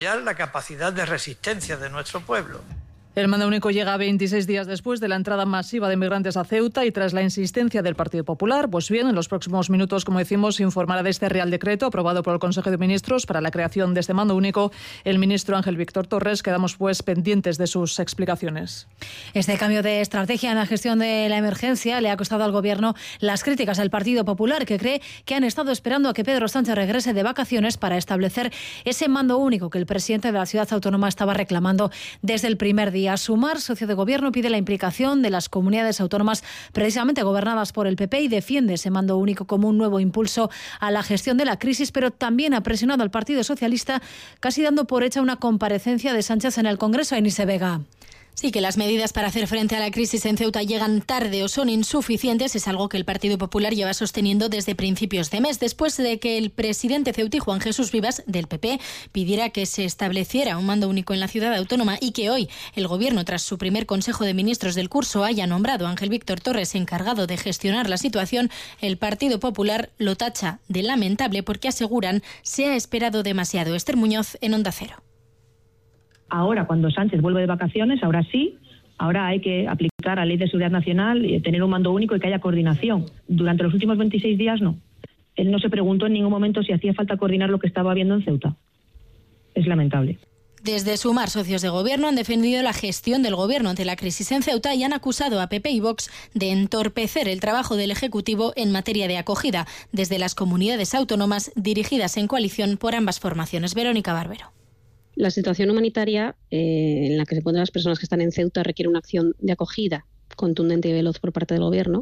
la capacidad de resistencia de nuestro pueblo. El mando único llega 26 días después de la entrada masiva de migrantes a Ceuta y tras la insistencia del Partido Popular. Pues bien, en los próximos minutos, como decimos, se informará de este Real Decreto aprobado por el Consejo de Ministros para la creación de este mando único el ministro Ángel Víctor Torres. Quedamos pues pendientes de sus explicaciones. Este cambio de estrategia en la gestión de la emergencia le ha costado al Gobierno las críticas del Partido Popular, que cree que han estado esperando a que Pedro Sánchez regrese de vacaciones para establecer ese mando único que el presidente de la ciudad autónoma estaba reclamando desde el primer día. Sumar, socio de Gobierno, pide la implicación de las comunidades autónomas precisamente gobernadas por el PP y defiende ese mando único como un nuevo impulso a la gestión de la crisis, pero también ha presionado al Partido Socialista, casi dando por hecha una comparecencia de Sánchez en el Congreso. Eunice Vega. Sí, que las medidas para hacer frente a la crisis en Ceuta llegan tarde o son insuficientes es algo que el Partido Popular lleva sosteniendo desde principios de mes, después de que el presidente ceutí, Juan Jesús Vivas, del PP, pidiera que se estableciera un mando único en la ciudad autónoma y que hoy el Gobierno, tras su primer Consejo de Ministros del curso, haya nombrado a Ángel Víctor Torres encargado de gestionar la situación. El Partido Popular lo tacha de lamentable porque aseguran se ha esperado demasiado. Esther Muñoz, en Onda Cero. Ahora, cuando Sánchez vuelve de vacaciones, ahora sí, ahora hay que aplicar la Ley de Seguridad Nacional y tener un mando único y que haya coordinación. Durante los últimos 26 días, no. Él no se preguntó en ningún momento si hacía falta coordinar lo que estaba habiendo en Ceuta. Es lamentable. Desde Sumar, socios de Gobierno han defendido la gestión del Gobierno ante la crisis en Ceuta y han acusado a PP y Vox de entorpecer el trabajo del Ejecutivo en materia de acogida, desde las comunidades autónomas dirigidas en coalición por ambas formaciones. Verónica Barbero. La situación humanitaria en la que se encuentran las personas que están en Ceuta requiere una acción de acogida contundente y veloz por parte del Gobierno,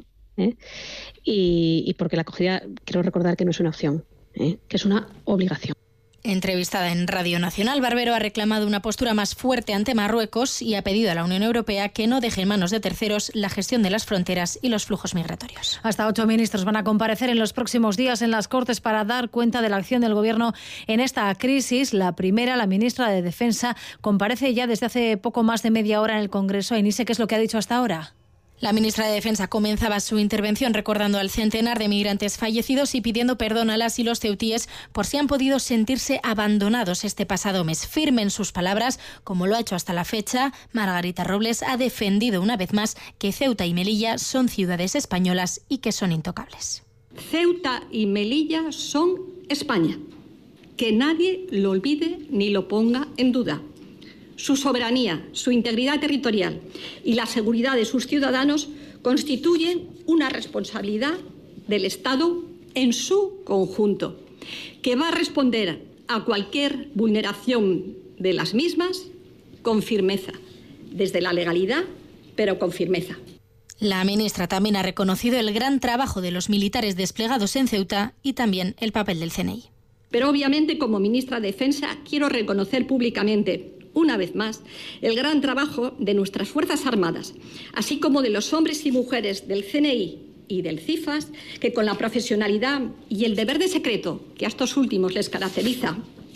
y porque la acogida, quiero recordar que no es una opción, que es una obligación. Entrevistada en Radio Nacional, Barbero ha reclamado una postura más fuerte ante Marruecos y ha pedido a la Unión Europea que no deje en manos de terceros la gestión de las fronteras y los flujos migratorios. Hasta 8 ministros van a comparecer en los próximos días en las Cortes para dar cuenta de la acción del Gobierno en esta crisis. La primera, la ministra de Defensa, comparece ya desde hace poco más de media hora en el Congreso. Eunice, ¿qué es lo que ha dicho hasta ahora? La ministra de Defensa comenzaba su intervención recordando al centenar de migrantes fallecidos y pidiendo perdón a las y los ceutíes por si han podido sentirse abandonados este pasado mes. Firme en sus palabras, como lo ha hecho hasta la fecha, Margarita Robles ha defendido una vez más que Ceuta y Melilla son ciudades españolas y que son intocables. Ceuta y Melilla son España. Que nadie lo olvide ni lo ponga en duda. Su soberanía, su integridad territorial y la seguridad de sus ciudadanos constituyen una responsabilidad del Estado en su conjunto, que va a responder a cualquier vulneración de las mismas con firmeza, desde la legalidad, pero con firmeza. La ministra también ha reconocido el gran trabajo de los militares desplegados en Ceuta y también el papel del CNI. Pero obviamente, como ministra de Defensa, quiero reconocer públicamente, una vez más, el gran trabajo de nuestras Fuerzas Armadas, así como de los hombres y mujeres del CNI y del CIFAS, que con la profesionalidad y el deber de secreto que a estos últimos les caracteriza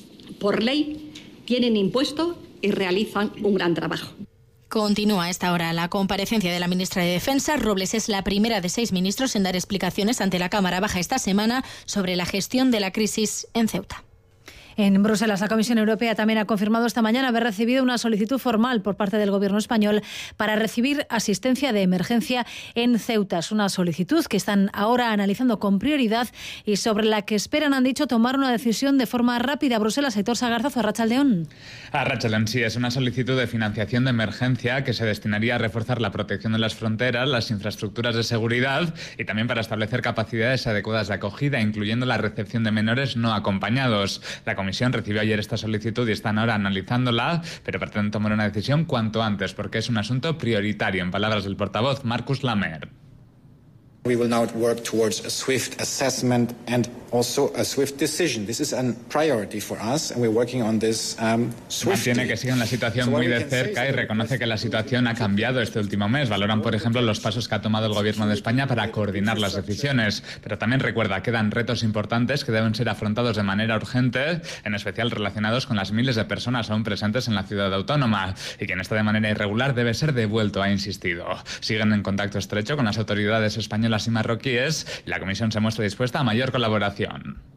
por ley, tienen impuesto y realizan un gran trabajo. Continúa a esta hora la comparecencia de la ministra de Defensa. Robles es la primera de 6 ministros en dar explicaciones ante la Cámara Baja esta semana sobre la gestión de la crisis en Ceuta. En Bruselas, la Comisión Europea también ha confirmado esta mañana haber recibido una solicitud formal por parte del Gobierno español para recibir asistencia de emergencia en Ceuta. Es una solicitud que están ahora analizando con prioridad y sobre la que esperan, han dicho, tomar una decisión de forma rápida. Bruselas, Aitor Sagarzazo, Arratsaldeón. Arratsaldeón, sí, es una solicitud de financiación de emergencia que se destinaría a reforzar la protección de las fronteras, las infraestructuras de seguridad y también para establecer capacidades adecuadas de acogida, incluyendo la recepción de menores no acompañados. La Comisión recibió ayer esta solicitud y están ahora analizándola, pero pretenden tomar una decisión cuanto antes, porque es un asunto prioritario, en palabras del portavoz Marcus Lamer. We will now work towards a swift assessment and also a swift decision. This is a priority for us and we're working on this swiftly. Mantiene que siguen la situación muy de cerca y reconoce que la situación ha cambiado este último mes. Valoran, por ejemplo, los pasos que ha tomado el Gobierno de España para coordinar las decisiones, pero también recuerda que quedan retos importantes que deben ser afrontados de manera urgente, en especial relacionados con las miles de personas aún presentes en la ciudad autónoma, y quien está de manera irregular debe ser devuelto, ha insistido. Siguen en contacto estrecho con las autoridades españolas y marroquíes y la Comisión se muestra dispuesta a mayor colaboración.